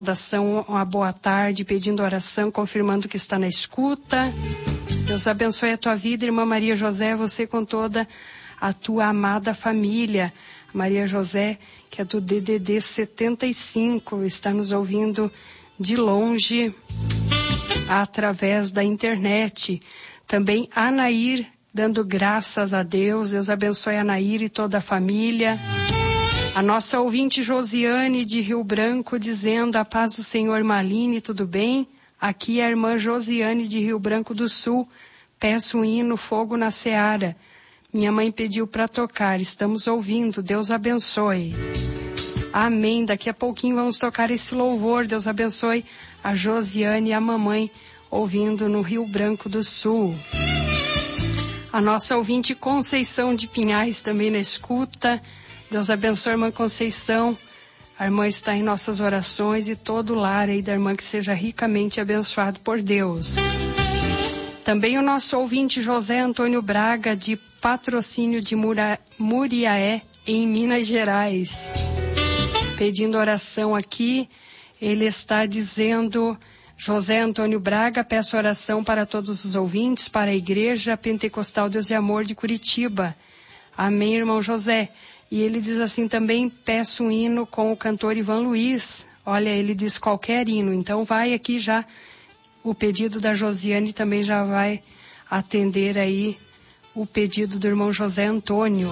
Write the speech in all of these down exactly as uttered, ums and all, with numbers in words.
Saudação, uma boa tarde, pedindo oração, confirmando que está na escuta. Deus abençoe a tua vida, irmã Maria José, você com toda a tua amada família. Maria José, que é do D D D setenta e cinco, está nos ouvindo de longe, através da internet. Também Anair, dando graças a Deus. Deus abençoe a Anair e toda a família. A nossa ouvinte Josiane de Rio Branco dizendo: a paz do Senhor, Maline, tudo bem? Aqui é a irmã Josiane de Rio Branco do Sul. Peço um hino, Fogo na Seara. Minha mãe pediu para tocar, estamos ouvindo, Deus abençoe. Amém, daqui a pouquinho vamos tocar esse louvor. Deus abençoe a Josiane e a mamãe ouvindo no Rio Branco do Sul. A nossa ouvinte Conceição de Pinhais também na escuta. Deus abençoe a irmã Conceição. A irmã está em nossas orações e todo o lar aí da irmã que seja ricamente abençoado por Deus. Também o nosso ouvinte José Antônio Braga, de Patrocínio de Mura, Muriaé, em Minas Gerais. Pedindo oração aqui, ele está dizendo: José Antônio Braga, peço oração para todos os ouvintes, para a Igreja Pentecostal Deus e Amor de Curitiba. Amém, irmão José. E ele diz assim também: peço um hino com o cantor Ivan Luiz. Olha, ele diz qualquer hino. Então vai aqui já, o pedido da Josiane também já vai atender aí o pedido do irmão José Antônio.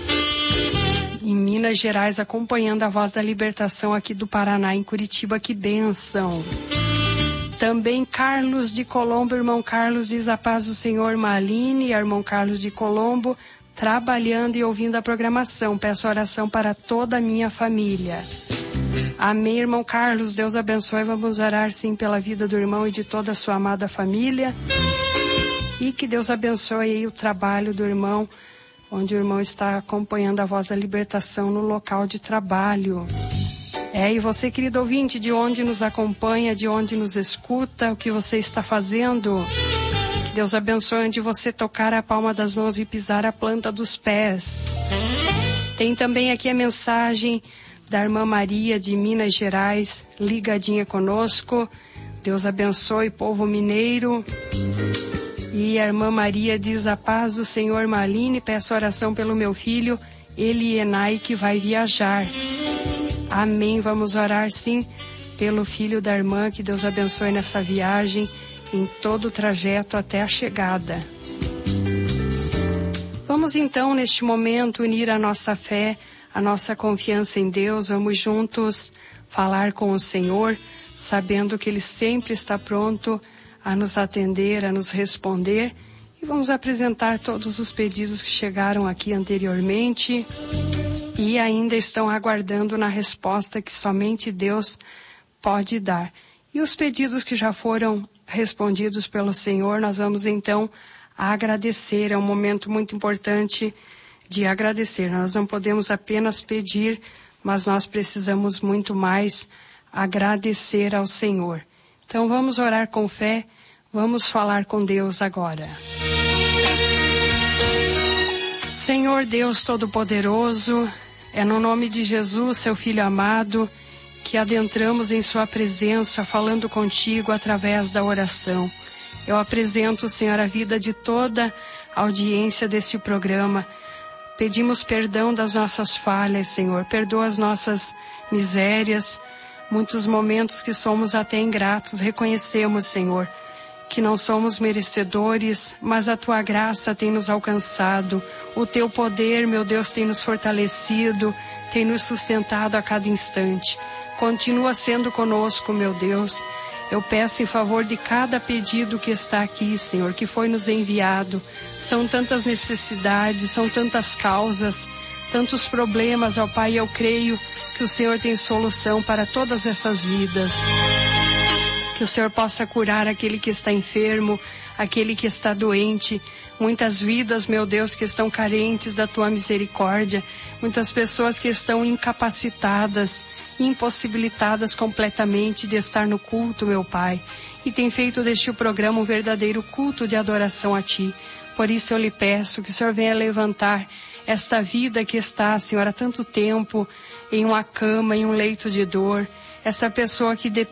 Em Minas Gerais, acompanhando a Voz da Libertação aqui do Paraná, em Curitiba, que bênção. Também Carlos de Colombo, irmão Carlos diz: a paz do Senhor, Maline, irmão Carlos de Colombo, trabalhando e ouvindo a programação. Peço oração para toda a minha família. Amém, irmão Carlos. Deus abençoe. Vamos orar sim pela vida do irmão e de toda a sua amada família. E que Deus abençoe aí o trabalho do irmão, onde o irmão está acompanhando a Voz da Libertação no local de trabalho. É, e você, querido ouvinte, de onde nos acompanha, de onde nos escuta, o que você está fazendo? Deus abençoe onde você tocar a palma das mãos e pisar a planta dos pés. Tem também aqui a mensagem da irmã Maria de Minas Gerais, ligadinha conosco. Deus abençoe, povo mineiro. E a irmã Maria diz: a paz do Senhor, Maline, peço oração pelo meu filho Elienai, que vai viajar. Amém, vamos orar sim pelo filho da irmã, que Deus abençoe nessa viagem, em todo o trajeto até a chegada. Vamos então, neste momento, unir a nossa fé, a nossa confiança em Deus. Vamos juntos falar com o Senhor, sabendo que Ele sempre está pronto a nos atender, a nos responder. E vamos apresentar todos os pedidos que chegaram aqui anteriormente e ainda estão aguardando na resposta que somente Deus pode dar. E os pedidos que já foram respondidos pelo Senhor, nós vamos então agradecer. É um momento muito importante de agradecer. Nós não podemos apenas pedir, mas nós precisamos muito mais agradecer ao Senhor. Então vamos orar com fé, vamos falar com Deus agora. Senhor Deus Todo-Poderoso, é no nome de Jesus, seu Filho amado, que adentramos em sua presença, falando contigo através da oração. Eu apresento, Senhor, a vida de toda a audiência deste programa. Pedimos perdão das nossas falhas, Senhor. Perdoa as nossas misérias, muitos momentos que somos até ingratos. Reconhecemos, Senhor, que não somos merecedores, mas a tua graça tem nos alcançado. O teu poder, meu Deus, tem nos fortalecido, tem nos sustentado a cada instante. Continua sendo conosco, meu Deus. Eu peço em favor de cada pedido que está aqui, Senhor, que foi nos enviado. São tantas necessidades, são tantas causas, tantos problemas, ó Pai. Eu creio que o Senhor tem solução para todas essas vidas. Que o Senhor possa curar aquele que está enfermo, aquele que está doente. Muitas vidas, meu Deus, que estão carentes da tua misericórdia. Muitas pessoas que estão incapacitadas, impossibilitadas completamente de estar no culto, meu Pai. E tem feito deste programa um verdadeiro culto de adoração a Ti. Por isso eu lhe peço que o Senhor venha levantar esta vida que está, Senhor, há tanto tempo em uma cama, em um leito de dor, essa pessoa que